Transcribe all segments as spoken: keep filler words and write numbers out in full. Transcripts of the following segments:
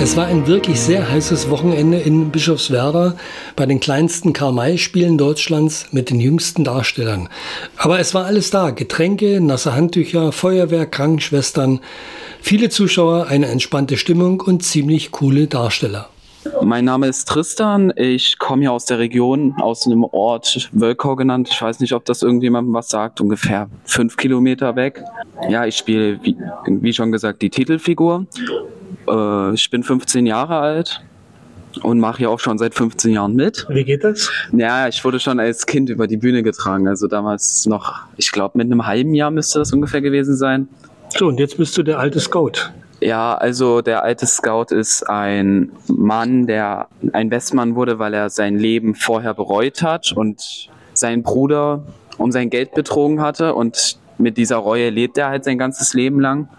Es war ein wirklich sehr heißes Wochenende in Bischofswerda bei den kleinsten Karl-May-Spielen Deutschlands mit den jüngsten Darstellern. Aber es war alles da. Getränke, nasse Handtücher, Feuerwehr, Krankenschwestern, viele Zuschauer, eine entspannte Stimmung und ziemlich coole Darsteller. Mein Name ist Tristan, ich komme hier aus der Region, aus einem Ort, Wölkau genannt. Ich weiß nicht, ob das irgendjemandem was sagt, ungefähr fünf Kilometer weg. Ja, ich spiele, wie, wie schon gesagt, die Titelfigur. Äh, ich bin fünfzehn Jahre alt und mache hier auch schon seit fünfzehn Jahren mit. Wie geht das? Ja, ich wurde schon als Kind über die Bühne getragen, also damals noch, ich glaube mit einem halben Jahr müsste das ungefähr gewesen sein. So, und jetzt bist du der alte Scout. Ja, also der alte Scout ist ein Mann, der ein Westmann wurde, weil er sein Leben vorher bereut hat und seinen Bruder um sein Geld betrogen hatte, und mit dieser Reue lebt er halt sein ganzes Leben lang.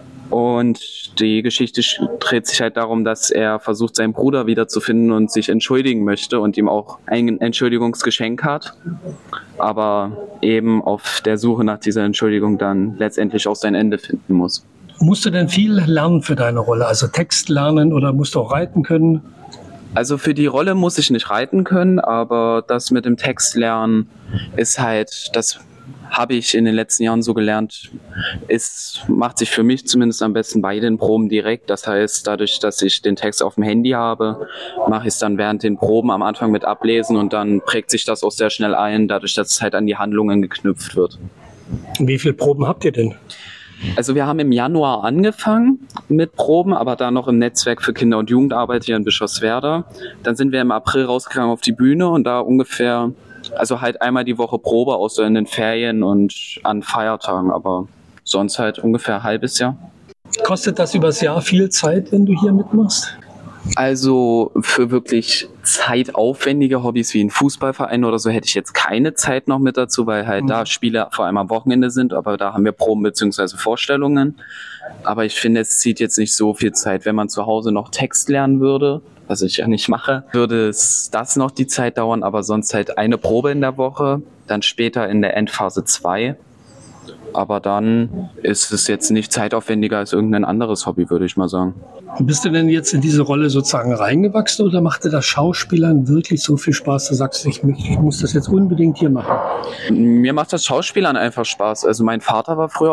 Und die Geschichte dreht sich halt darum, dass er versucht, seinen Bruder wiederzufinden und sich entschuldigen möchte und ihm auch ein Entschuldigungsgeschenk hat, aber eben auf der Suche nach dieser Entschuldigung dann letztendlich auch sein Ende finden muss. Musst du denn viel lernen für deine Rolle? Also Text lernen oder musst du auch reiten können? Also für die Rolle muss ich nicht reiten können, aber das mit dem Text lernen ist halt, das habe ich in den letzten Jahren so gelernt, es macht sich für mich zumindest am besten bei den Proben direkt. Das heißt, dadurch, dass ich den Text auf dem Handy habe, mache ich es dann während den Proben am Anfang mit ablesen und dann prägt sich das auch sehr schnell ein, dadurch, dass es halt an die Handlungen geknüpft wird. Wie viele Proben habt ihr denn? Also wir haben im Januar angefangen mit Proben, aber da noch im Netzwerk für Kinder- und Jugendarbeit hier in Bischofswerda. Dann sind wir im April rausgegangen auf die Bühne und da ungefähr, also halt einmal die Woche Probe, außer in den Ferien und an Feiertagen, aber sonst halt ungefähr ein halbes Jahr. Kostet das übers Jahr viel Zeit, wenn du hier mitmachst? Also für wirklich zeitaufwendige Hobbys wie ein Fußballverein oder so hätte ich jetzt keine Zeit noch mit dazu, weil halt mhm. da Spiele vor allem am Wochenende sind, aber da haben wir Proben bzw. Vorstellungen. Aber ich finde, es zieht jetzt nicht so viel Zeit. Wenn man zu Hause noch Text lernen würde, was ich ja nicht mache, würde es das noch die Zeit dauern, aber sonst halt eine Probe in der Woche, dann später in der Endphase zwei. Aber dann ist es jetzt nicht zeitaufwendiger als irgendein anderes Hobby, würde ich mal sagen. Bist du denn jetzt in diese Rolle sozusagen reingewachsen oder macht dir das Schauspielern wirklich so viel Spaß, du sagst, ich, ich muss das jetzt unbedingt hier machen? Mir macht das Schauspielern einfach Spaß. Also mein Vater war früher